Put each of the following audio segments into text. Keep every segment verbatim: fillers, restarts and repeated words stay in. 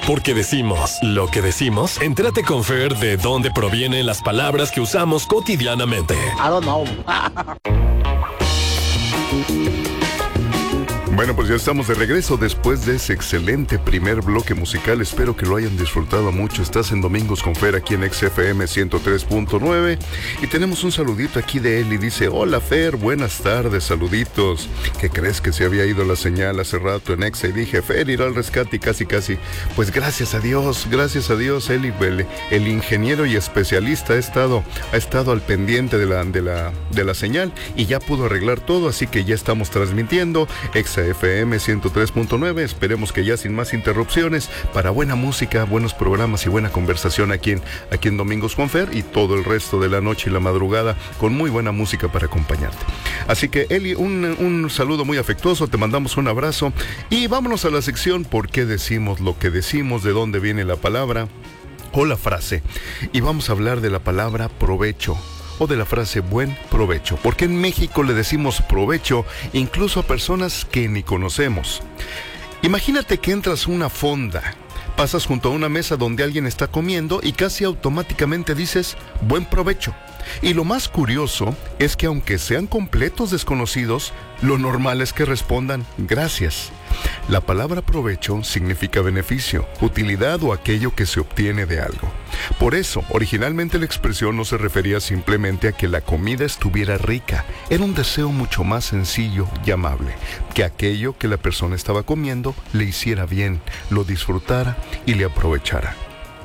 Porque decimos lo que decimos, entrate con Fer de dónde provienen las palabras que usamos cotidianamente. I don't know. Bueno, pues ya estamos de regreso después de ese excelente primer bloque musical. Espero que lo hayan disfrutado mucho. Estás en Domingos con Fer aquí en X F M ciento tres punto nueve. Y tenemos un saludito aquí de él y dice: hola Fer, buenas tardes, saluditos. ¿Qué crees que se había ido la señal hace rato en X? Y dije, Fer irá al rescate y casi casi. Pues gracias a Dios, gracias a Dios, él, el, el ingeniero y especialista ha estado, ha estado al pendiente de la, de, la, de la señal y ya pudo arreglar todo, así que ya estamos transmitiendo X F M ciento tres punto nueve. Esperemos que ya sin más interrupciones, para buena música, buenos programas y buena conversación aquí en, aquí en Domingos con Fer, y todo el resto de la noche y la madrugada con muy buena música para acompañarte. Así que Eli, un, un saludo muy afectuoso, te mandamos un abrazo y vámonos a la sección ¿por qué decimos lo que decimos? ¿De dónde viene la palabra o la frase? Y vamos a hablar de la palabra provecho, o de la frase buen provecho, porque en México le decimos provecho incluso a personas que ni conocemos. Imagínate que entras a una fonda, pasas junto a una mesa donde alguien está comiendo y casi automáticamente dices buen provecho. Y lo más curioso es que aunque sean completos desconocidos, lo normal es que respondan gracias. La palabra provecho significa beneficio, utilidad o aquello que se obtiene de algo. Por eso, originalmente la expresión no se refería simplemente a que la comida estuviera rica. Era un deseo mucho más sencillo y amable, que aquello que la persona estaba comiendo le hiciera bien, lo disfrutara y le aprovechara.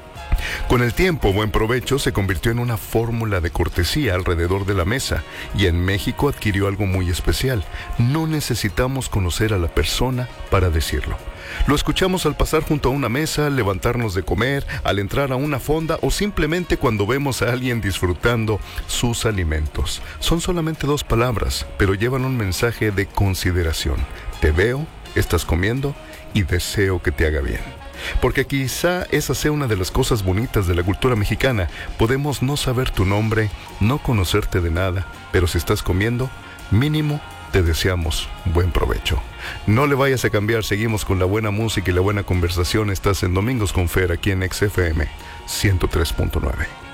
Con el tiempo, buen provecho se convirtió en una fórmula de cortesía alrededor de la mesa, y en México adquirió algo muy especial. No necesitamos conocer a la persona para decirlo. Lo escuchamos al pasar junto a una mesa, al levantarnos de comer, al entrar a una fonda o simplemente cuando vemos a alguien disfrutando sus alimentos. Son solamente dos palabras, pero llevan un mensaje de consideración. Te veo, estás comiendo y deseo que te haga bien. Porque quizá esa sea una de las cosas bonitas de la cultura mexicana. Podemos no saber tu nombre, no conocerte de nada, pero si estás comiendo, mínimo te deseamos buen provecho. No le vayas a cambiar, seguimos con la buena música y la buena conversación. Estás en Domingos con Fer aquí en X F M ciento tres punto nueve.